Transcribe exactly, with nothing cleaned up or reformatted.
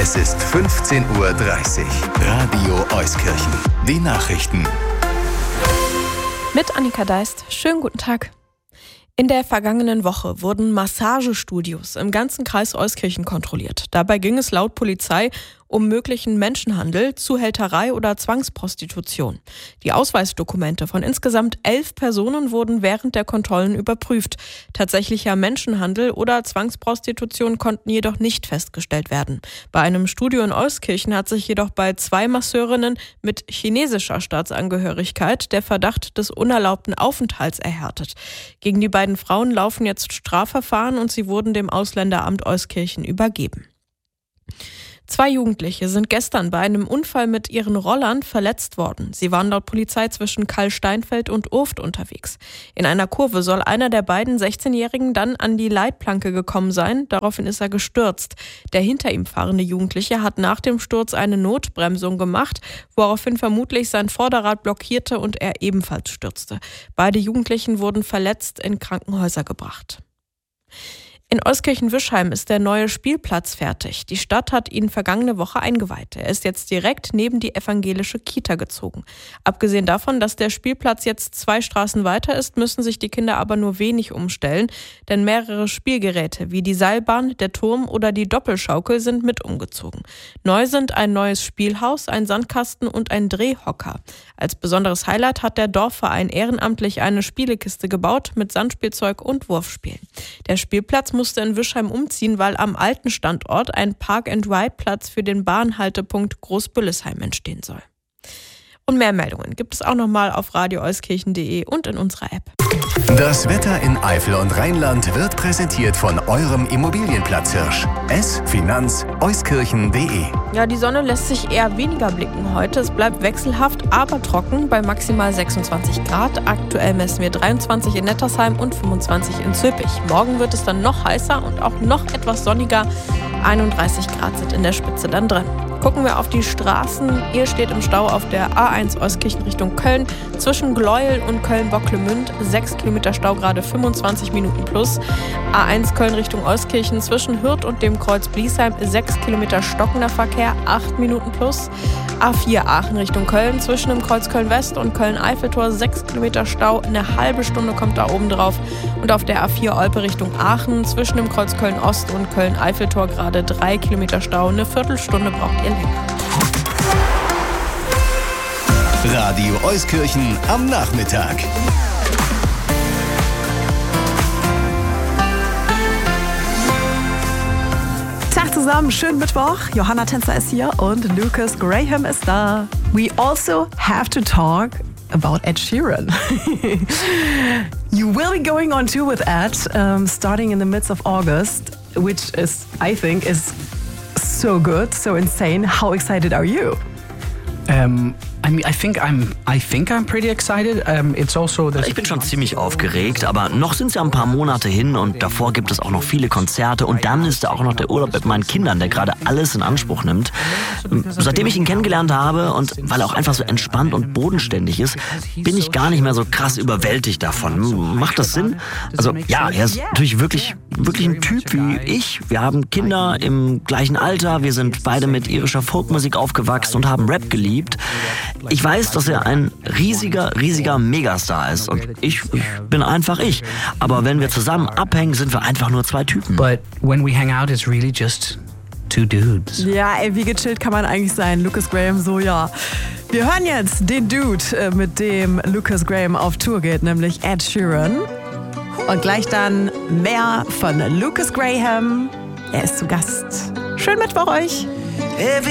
Es ist fünfzehn Uhr dreißig. Radio Euskirchen. Die Nachrichten. Mit Annika Deist. Schönen guten Tag. In der vergangenen Woche wurden Massagestudios im ganzen Kreis Euskirchen kontrolliert. Dabei ging es laut Polizei um möglichen Menschenhandel, Zuhälterei oder Zwangsprostitution. Die Ausweisdokumente von insgesamt elf Personen wurden während der Kontrollen überprüft. Tatsächlicher Menschenhandel oder Zwangsprostitution konnten jedoch nicht festgestellt werden. Bei einem Studio in Euskirchen hat sich jedoch bei zwei Masseurinnen mit chinesischer Staatsangehörigkeit der Verdacht des unerlaubten Aufenthalts erhärtet. Gegen die beiden Frauen laufen jetzt Strafverfahren und sie wurden dem Ausländeramt Euskirchen übergeben. Zwei Jugendliche sind gestern bei einem Unfall mit ihren Rollern verletzt worden. Sie waren laut Polizei zwischen Karl-Steinfeld und Urft unterwegs. In einer Kurve soll einer der beiden sechzehnjährigen dann an die Leitplanke gekommen sein. Daraufhin ist er gestürzt. Der hinter ihm fahrende Jugendliche hat nach dem Sturz eine Notbremsung gemacht, woraufhin vermutlich sein Vorderrad blockierte und er ebenfalls stürzte. Beide Jugendlichen wurden verletzt in Krankenhäuser gebracht. In Euskirchen-Wischheim ist der neue Spielplatz fertig. Die Stadt hat ihn vergangene Woche eingeweiht. Er ist jetzt direkt neben die evangelische Kita gezogen. Abgesehen davon, dass der Spielplatz jetzt zwei Straßen weiter ist, müssen sich die Kinder aber nur wenig umstellen, denn mehrere Spielgeräte wie die Seilbahn, der Turm oder die Doppelschaukel sind mit umgezogen. Neu sind ein neues Spielhaus, ein Sandkasten und ein Drehhocker. Als besonderes Highlight hat der Dorfverein ehrenamtlich eine Spielekiste gebaut mit Sandspielzeug und Wurfspielen. Der Spielplatz muss musste in Wischheim umziehen, weil am alten Standort ein Park-and-Ride-Platz für den Bahnhaltepunkt Großbüllesheim entstehen soll. Und mehr Meldungen gibt es auch nochmal auf radio euskirchen punkt de und in unserer App. Das Wetter in Eifel und Rheinland wird präsentiert von eurem Immobilienplatzhirsch. S Finanz Euskirchen punkt de. Ja, die Sonne lässt sich eher weniger blicken heute. Es bleibt wechselhaft, aber trocken bei maximal sechsundzwanzig Grad. Aktuell messen wir dreiundzwanzig in Nettersheim und fünfundzwanzig in Zülpich. Morgen wird es dann noch heißer und auch noch etwas sonniger. einunddreißig Grad sind in der Spitze dann drin. Gucken wir auf die Straßen. Ihr steht im Stau auf der A eins Euskirchen Richtung Köln. Zwischen Gleuel und Köln-Bocklemünd sechs Kilometer Stau, gerade fünfundzwanzig Minuten plus. A eins Köln Richtung Euskirchen zwischen Hürth und dem Kreuz Bliesheim sechs Kilometer stockender Verkehr, acht Minuten plus. A vier Aachen Richtung Köln zwischen dem Kreuz Köln-West und Köln-Eiffeltor sechs Kilometer Stau, eine halbe Stunde kommt da oben drauf. Und auf der A vier Olpe Richtung Aachen zwischen dem Kreuz Köln-Ost und Köln-Eiffeltor gerade drei Kilometer Stau, eine Viertelstunde braucht ihr länger. Radio Euskirchen am Nachmittag. Tag zusammen, schönen Mittwoch. Johanna Tänzer ist hier und Lucas Graham ist da. We also have to talk about Ed Sheeran. You will be going on tour with Ed, um, starting in the midst of August, which is, I think, is so good, so insane. How excited are you? Um, I mean, I think I'm, I think I'm pretty excited. Um, it's also that ich bin schon ziemlich aufgeregt, aber noch sind es ja ein paar Monate hin und davor gibt es auch noch viele Konzerte und dann ist da auch noch der Urlaub mit meinen Kindern, der gerade alles in Anspruch nimmt. Seitdem ich ihn kennengelernt habe und weil er auch einfach so entspannt und bodenständig ist, bin ich gar nicht mehr so krass überwältigt davon. Macht das Sinn? Also ja, er ist natürlich wirklich, wirklich ein Typ wie ich. Wir haben Kinder im gleichen Alter, wir sind beide mit irischer Folkmusik aufgewachsen und haben Rap geliebt. Ich weiß, dass er ein riesiger, riesiger Megastar ist und ich, ich bin einfach ich. Aber wenn wir zusammen abhängen, sind wir einfach nur zwei Typen. But when we hang out, it's really just two dudes. Ja, ey, wie gechillt kann man eigentlich sein? Lucas Graham, so ja. Wir hören jetzt den Dude, mit dem Lucas Graham auf Tour geht, nämlich Ed Sheeran. Und gleich dann mehr von Lucas Graham. Er ist zu Gast. Schönen Mittwoch euch.